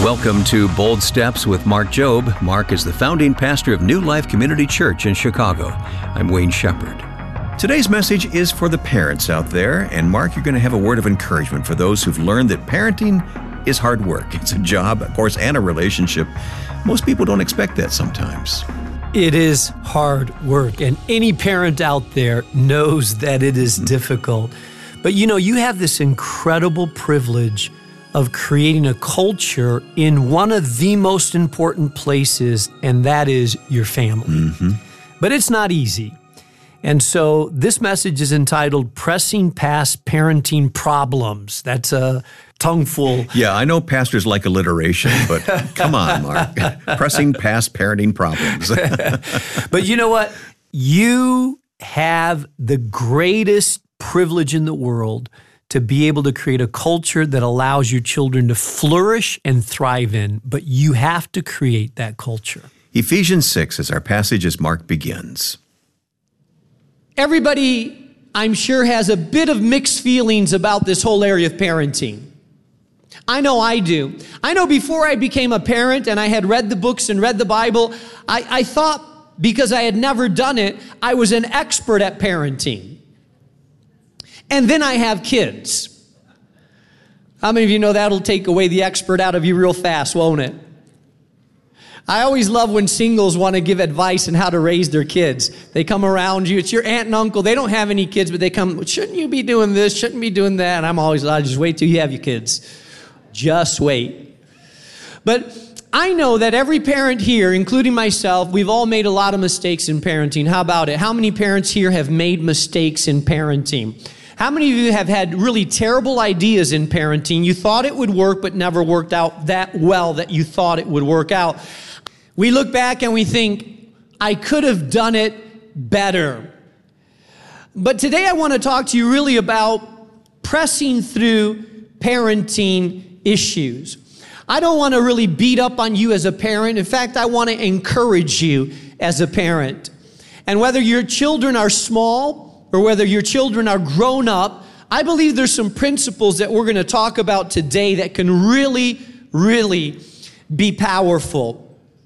Welcome to Bold Steps with Mark Jobe. Mark is the founding pastor of New Life Community Church in Chicago. I'm Wayne Shepherd. Today's message is for the parents out there, and Mark, you're going to have a word of encouragement for those who've learned that parenting is hard work. It's a job, of course, and a relationship. Most people don't expect that sometimes. It is hard work, and any parent out there knows that it is difficult. But you have this incredible privilege of creating a culture in one of the most important places, and that is your family. But it's not easy. And so this message is entitled Pressing Past Parenting Problems. That's a tongueful. Yeah, I know pastors like alliteration, but come on, Mark. Pressing past parenting problems. But you know what? You have the greatest privilege in the world to be able to create a culture that allows your children to flourish and thrive in, but you have to create that culture. Ephesians 6 is our passage as Mark begins. Everybody, I'm sure, has a bit of mixed feelings about this whole area of parenting. I know I do. I know before I became a parent and I had read the books and read the Bible, I thought because I had never done it, I was an expert at parenting. And then I have kids. How many of you know that'll take away the expert out of you real fast, won't it? I always love when singles want to give advice on how to raise their kids. They come around you. It's your aunt and uncle. They don't have any kids, but they come, shouldn't you be doing this? Shouldn't be doing that? And I'm always, I'll just wait till you have your kids. Just wait. But I know that every parent here, including myself, we've all made a lot of mistakes in parenting. How about it? How many parents here have made mistakes in parenting? How many of you have had really terrible ideas in parenting? You thought it would work, but never worked out that well that you thought it would work out. We look back and we think, I could have done it better. But today I want to talk to you really about pressing through parenting issues. I don't want to really beat up on you as a parent. In fact, I want to encourage you as a parent. And whether your children are small or whether your children are grown up, I believe there's some principles that we're going to talk about today that can really, really be powerful.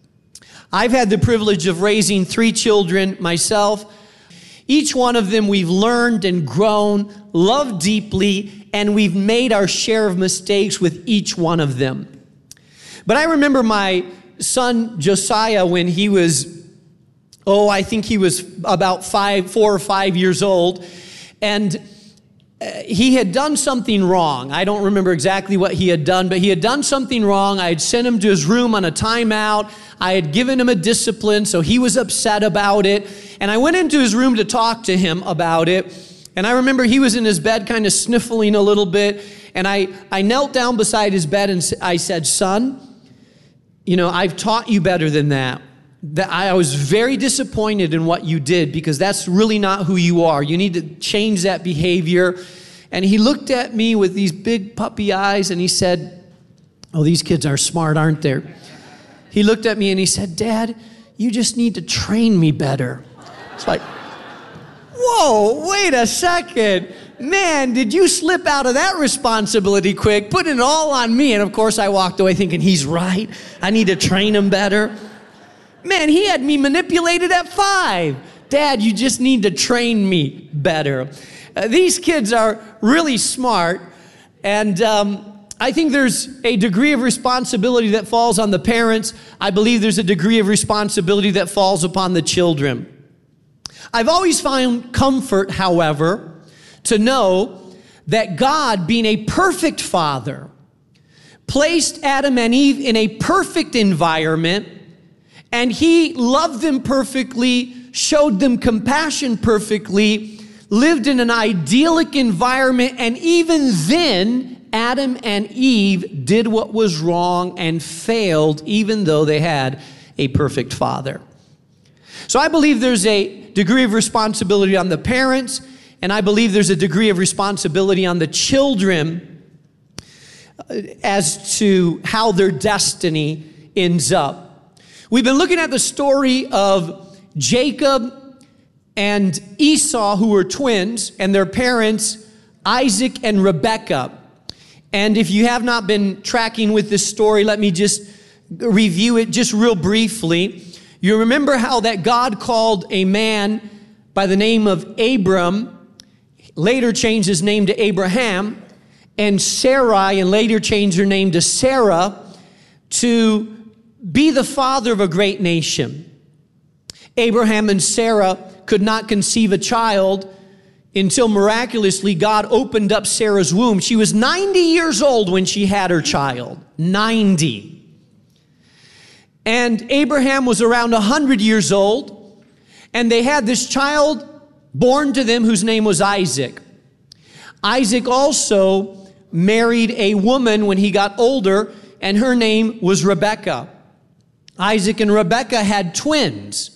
I've had the privilege of raising 3 children myself. Each one of them we've learned and grown, loved deeply, and we've made our share of mistakes with each one of them. But I remember my son Josiah when he was, I think he was about 4 or 5 years old, and he had done something wrong. I don't remember exactly what he had done, but he had done something wrong. I had sent him to his room on a timeout. I had given him a discipline, so he was upset about it. And I went into his room to talk to him about it. And I remember he was in his bed kind of sniffling a little bit. And I knelt down beside his bed and I said, son, I've taught you better than that. I was very disappointed in what you did because that's really not who you are. You need to change that behavior. And he looked at me with these big puppy eyes and he said, oh, these kids are smart, aren't they? He looked at me and he said, Dad, you just need to train me better. It's like, whoa, wait a second. Man, did you slip out of that responsibility quick, put it all on me. And of course I walked away thinking, he's right. I need to train him better. Man, he had me manipulated at 5. Dad, you just need to train me better. These kids are really smart, and I think there's a degree of responsibility that falls on the parents. I believe there's a degree of responsibility that falls upon the children. I've always found comfort, however, to know that God, being a perfect Father, placed Adam and Eve in a perfect environment, and He loved them perfectly, showed them compassion perfectly, lived in an idyllic environment, and even then, Adam and Eve did what was wrong and failed, even though they had a perfect Father. So I believe there's a degree of responsibility on the parents, and I believe there's a degree of responsibility on the children as to how their destiny ends up. We've been looking at the story of Jacob and Esau, who were twins, and their parents, Isaac and Rebekah. And if you have not been tracking with this story, let me just review it just real briefly. You remember how that God called a man by the name of Abram, later changed his name to Abraham, and Sarai, and later changed her name to Sarah, to be the father of a great nation. Abraham and Sarah could not conceive a child until miraculously God opened up Sarah's womb. She was 90 years old when she had her child. 90. And Abraham was around 100 years old, and they had this child born to them whose name was Isaac. Isaac also married a woman when he got older, and her name was Rebekah. Isaac and Rebekah had twins.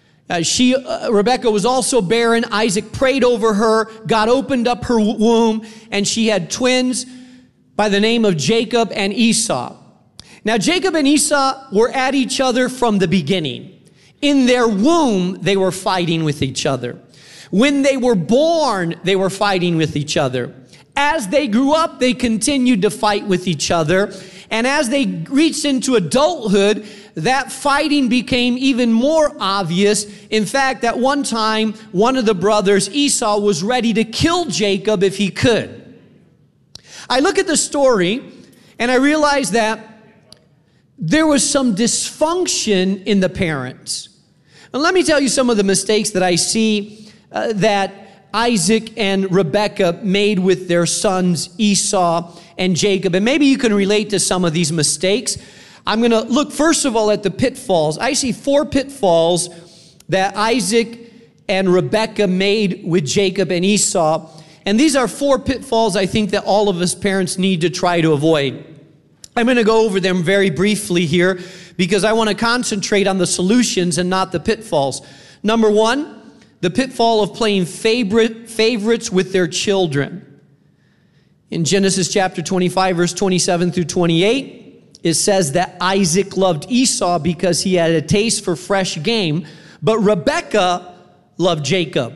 Rebekah was also barren. Isaac prayed over her. God opened up her womb, and she had twins by the name of Jacob and Esau. Now, Jacob and Esau were at each other from the beginning. In their womb, they were fighting with each other. When they were born, they were fighting with each other. As they grew up, they continued to fight with each other. And as they reached into adulthood, that fighting became even more obvious. In fact, at one time, one of the brothers, Esau, was ready to kill Jacob if he could. I look at the story and I realize that there was some dysfunction in the parents. And let me tell you some of the mistakes that I see that Isaac and Rebekah made with their sons Esau and Jacob. And maybe you can relate to some of these mistakes. I'm going to look first of all at the pitfalls. I see 4 pitfalls that Isaac and Rebekah made with Jacob and Esau. And these are 4 pitfalls I think that all of us parents need to try to avoid. I'm going to go over them very briefly here because I want to concentrate on the solutions and not the pitfalls. Number 1, the pitfall of playing favorites with their children. In Genesis chapter 25, verse 27 through 28, it says that Isaac loved Esau because he had a taste for fresh game, but Rebekah loved Jacob.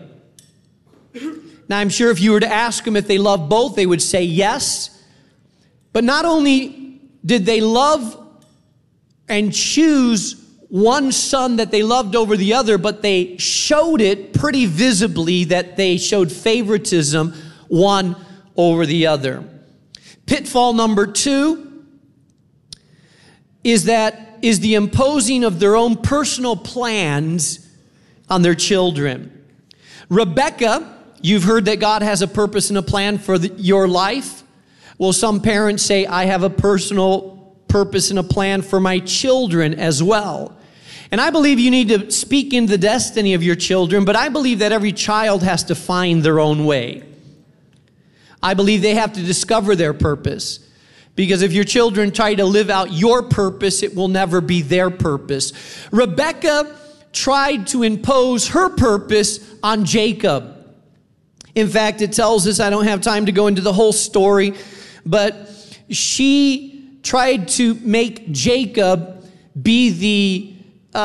Now, I'm sure if you were to ask them if they loved both, they would say yes. But not only did they love and choose one son that they loved over the other, but they showed it pretty visibly that they showed favoritism one over the other. Pitfall number 2 is the imposing of their own personal plans on their children. Rebekah, you've heard that God has a purpose and a plan for your life. Well, some parents say, I have a personal purpose and a plan for my children as well. And I believe you need to speak into the destiny of your children, but I believe that every child has to find their own way. I believe they have to discover their purpose. Because if your children try to live out your purpose, it will never be their purpose. Rebekah tried to impose her purpose on Jacob. In fact, it tells us, I don't have time to go into the whole story, but she tried to make Jacob be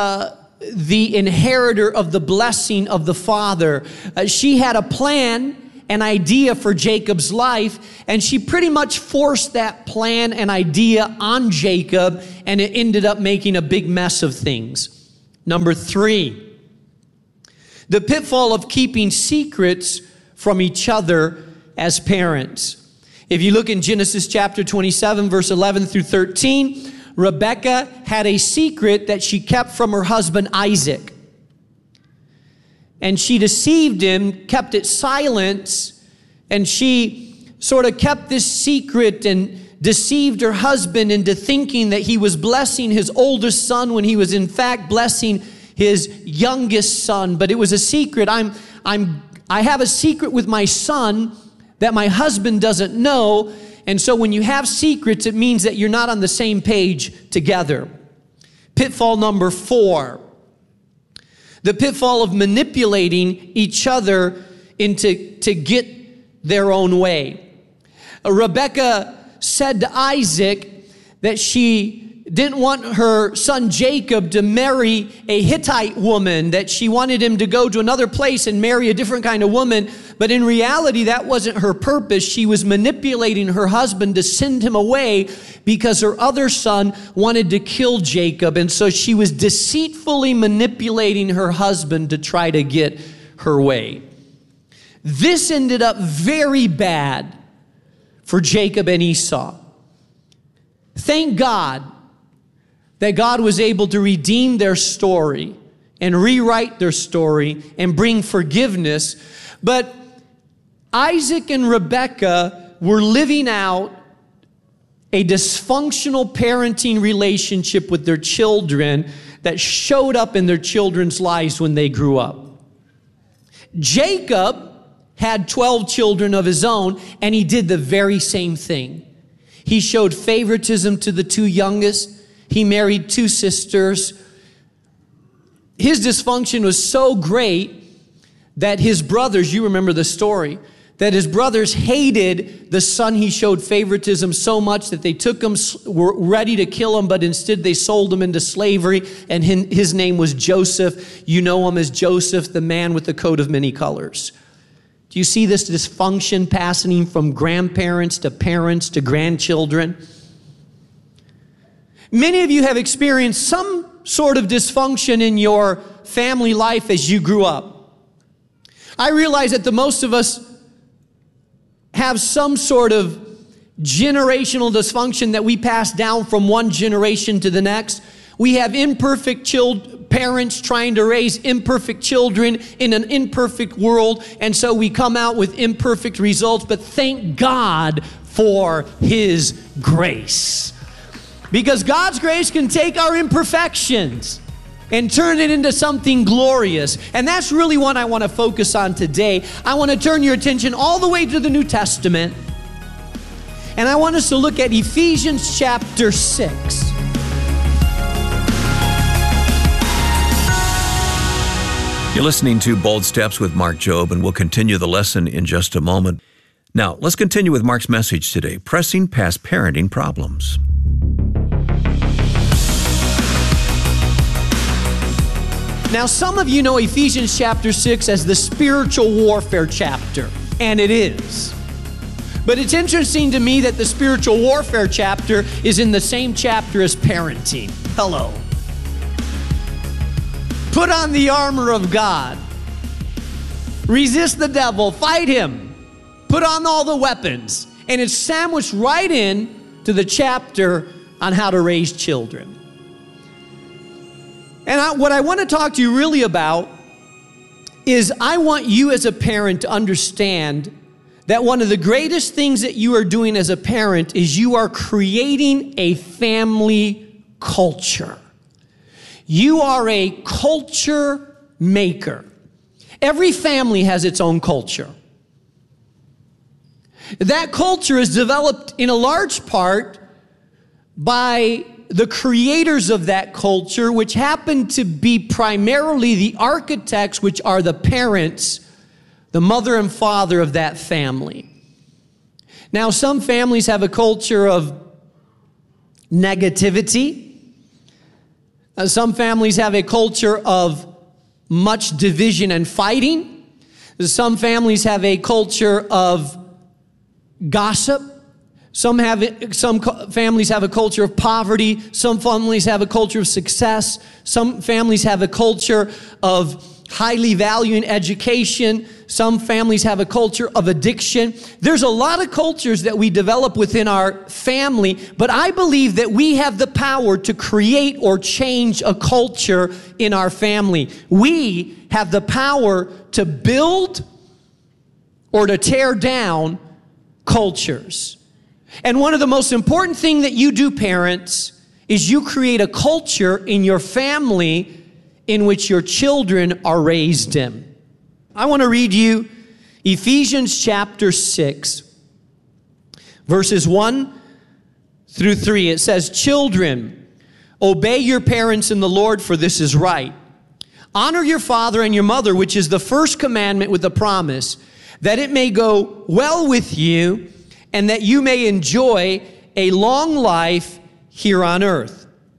the inheritor of the blessing of the father. She had a plan, an idea for Jacob's life, and she pretty much forced that plan and idea on Jacob, and it ended up making a big mess of things. Number 3, the pitfall of keeping secrets from each other as parents. If you look in Genesis chapter 27, verse 11 through 13, Rebekah had a secret that she kept from her husband Isaac. And she deceived him, kept it silent, and she sort of kept this secret and deceived her husband into thinking that he was blessing his oldest son when he was in fact blessing his youngest son. But it was a secret. I have a secret with my son that my husband doesn't know. And so when you have secrets, it means that you're not on the same page together. Pitfall number 4. The pitfall of manipulating each other to get their own way. Rebekah said to Isaac that she didn't want her son Jacob to marry a Hittite woman, that she wanted him to go to another place and marry a different kind of woman. But in reality, that wasn't her purpose. She was manipulating her husband to send him away because her other son wanted to kill Jacob. And so she was deceitfully manipulating her husband to try to get her way. This ended up very bad for Jacob and Esau. Thank God that God was able to redeem their story and rewrite their story and bring forgiveness. But Isaac and Rebekah were living out a dysfunctional parenting relationship with their children that showed up in their children's lives when they grew up. Jacob had 12 children of his own, and he did the very same thing. He showed favoritism to the two youngest. He married two sisters. His dysfunction was so great that his brothers, you remember the story, that his brothers hated the son he showed favoritism so much that they took him, were ready to kill him, but instead they sold him into slavery, and his name was Joseph. You know him as Joseph, the man with the coat of many colors. Do you see this dysfunction passing from grandparents to parents to grandchildren? Many of you have experienced some sort of dysfunction in your family life as you grew up. I realize that the most of us have some sort of generational dysfunction that we pass down from one generation to the next. We have imperfect parents trying to raise imperfect children in an imperfect world, and so we come out with imperfect results, but thank God for His grace. Because God's grace can take our imperfections and turn it into something glorious. And that's really what I want to focus on today. I want to turn your attention all the way to the New Testament. And I want us to look at Ephesians chapter 6. You're listening to Bold Steps with Mark Jobe, and we'll continue the lesson in just a moment. Now, let's continue with Mark's message today, pressing past parenting problems. Now, some of you know Ephesians chapter 6 as the spiritual warfare chapter, and it is. But it's interesting to me that the spiritual warfare chapter is in the same chapter as parenting. Hello. Put on the armor of God. Resist the devil. Fight him. Put on all the weapons. And it's sandwiched right in to the chapter on how to raise children. And what I want to talk to you really about is I want you as a parent to understand that one of the greatest things that you are doing as a parent is you are creating a family culture. You are a culture maker. Every family has its own culture. That culture is developed in a large part by the creators of that culture, which happen to be primarily the architects, which are the parents, the mother and father of that family. Now, some families have a culture of negativity. Some families have a culture of much division and fighting. Some families have a culture of gossip. Some families have a culture of poverty. Some families have a culture of success. Some families have a culture of highly valuing education. Some families have a culture of addiction. There's a lot of cultures that we develop within our family, but I believe that we have the power to create or change a culture in our family. We have the power to build or to tear down cultures. And one of the most important things that you do, parents, is you create a culture in your family in which your children are raised in. I want to read you Ephesians chapter 6, verses 1 through 3. It says, "Children, obey your parents in the Lord, for this is right. Honor your father and your mother, which is the first commandment with the promise, that it may go well with you and that you may enjoy a long life here on earth.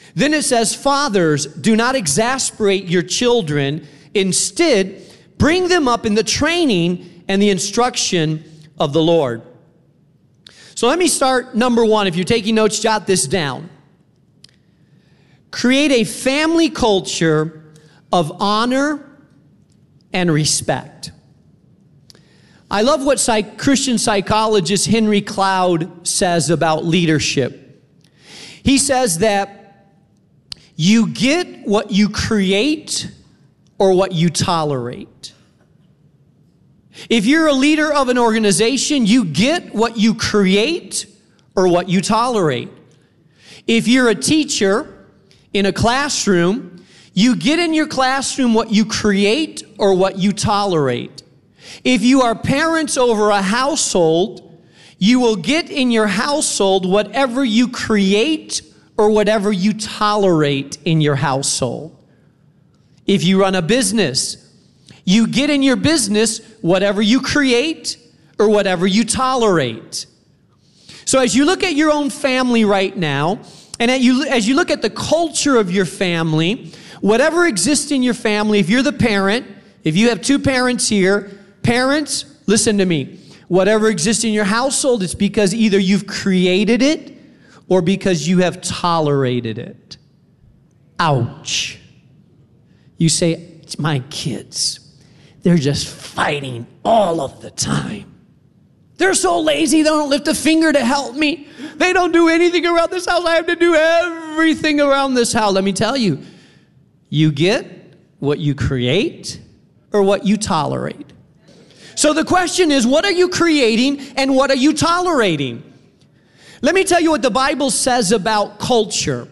Then it says, fathers, do not exasperate your children. Instead, bring them up in the training and the instruction of the Lord. So let me start number one. If you're taking notes, jot this down. Create a family culture of honor and respect. I love what Christian psychologist Henry Cloud says about leadership. He says that you get what you create or what you tolerate. If you're a leader of an organization, you get what you create or what you tolerate. If you're a teacher in a classroom, you get in your classroom what you create or what you tolerate. If you are parents over a household, you will get in your household whatever you create or whatever you tolerate in your household. If you run a business, you get in your business whatever you create or whatever you tolerate. So as you look at your own family right now, and as you look at the culture of your family, whatever exists in your family, if you're the parent, if you have two parents here, parents, listen to me. Whatever exists in your household, it's because either you've created it or because you have tolerated it. Ouch. You say, it's my kids. They're just fighting all of the time. They're so lazy, they don't lift a finger to help me. They don't do anything around this house. I have to do everything around this house. Let me tell you, you get what you create or what you tolerate. So the question is, what are you creating and what are you tolerating? Let me tell you what the Bible says about culture.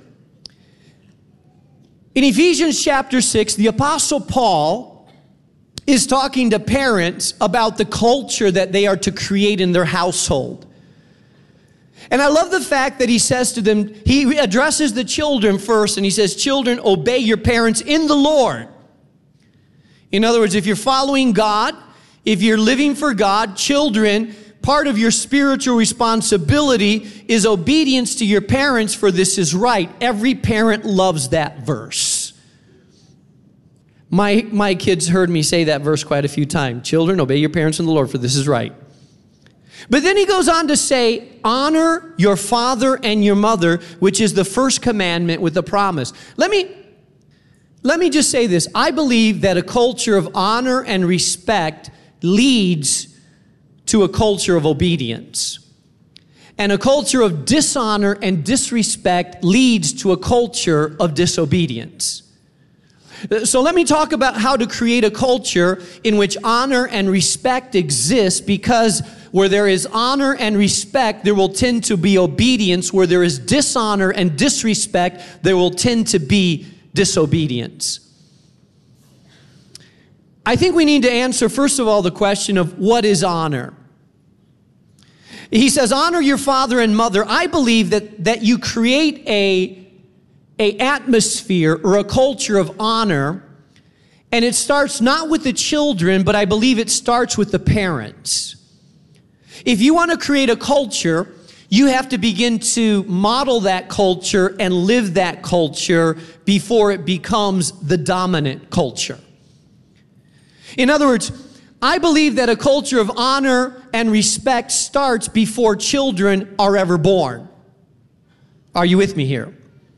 In Ephesians chapter 6, the Apostle Paul is talking to parents about the culture that they are to create in their household. And I love the fact that he says to them, he addresses the children first, and he says, children, obey your parents in the Lord. In other words, if you're following God, if you're living for God, children, part of your spiritual responsibility is obedience to your parents, for this is right. Every parent loves that verse. My kids heard me say that verse quite a few times. Children, obey your parents in the Lord, for this is right. But then he goes on to say, honor your father and your mother, which is the first commandment with a promise. Let me just say this. I believe that a culture of honor and respect leads to a culture of obedience. And a culture of dishonor and disrespect leads to a culture of disobedience. So let me talk about how to create a culture in which honor and respect exist, because where there is honor and respect, there will tend to be obedience. Where there is dishonor and disrespect, there will tend to be disobedience. I think we need to answer, first of all, the question of what is honor. He says, honor your father and mother. I believe that you create a atmosphere or a culture of honor, and it starts not with the children, but I believe it starts with the parents. If you want to create a culture, you have to begin to model that culture and live that culture before it becomes the dominant culture. In other words, I believe that a culture of honor and respect starts before children are ever born. Are you with me here?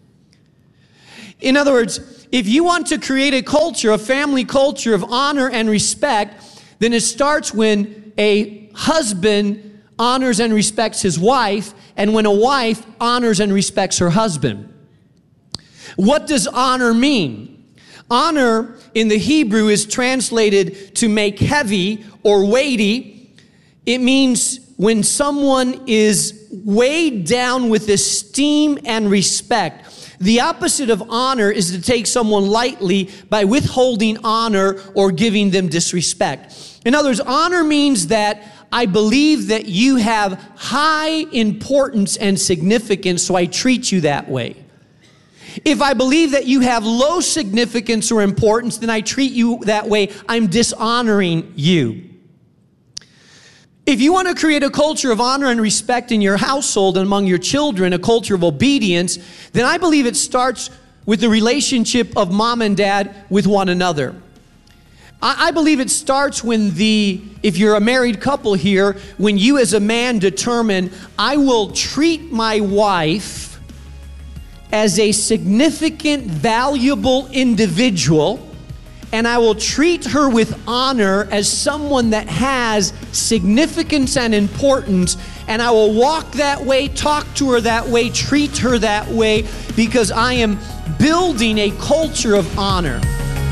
In other words, if you want to create a culture, a family culture of honor and respect, then it starts when a husband honors and respects his wife, and when a wife honors and respects her husband. What does honor mean? Honor in the Hebrew is translated to make heavy or weighty. It means when someone is weighed down with esteem and respect. The opposite of honor is to take someone lightly by withholding honor or giving them disrespect. In other words, honor means that I believe that you have high importance and significance, so I treat you that way. If I believe that you have low significance or importance, then I treat you that way. I'm dishonoring you. If you want to create a culture of honor and respect in your household and among your children, a culture of obedience, then I believe it starts with the relationship of mom and dad with one another. I believe it starts when if you're a married couple here, when you as a man determine, I will treat my wife as a significant, valuable individual, and I will treat her with honor as someone that has significance and importance, and I will walk that way, talk to her that way, treat her that way, because I am building a culture of honor.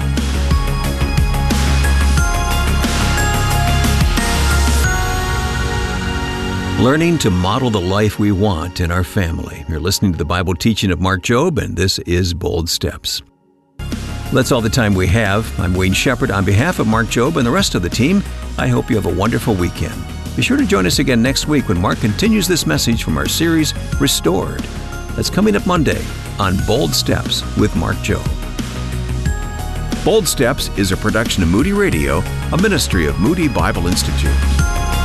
Learning to model the life we want in our family. You're listening to the Bible teaching of Mark Jobe, and this is Bold Steps. That's all the time we have. I'm Wayne Shepherd. On behalf of Mark Jobe and the rest of the team, I hope you have a wonderful weekend. Be sure to join us again next week when Mark continues this message from our series, Restored. That's coming up Monday on Bold Steps with Mark Jobe. Bold Steps is a production of Moody Radio, a ministry of Moody Bible Institute.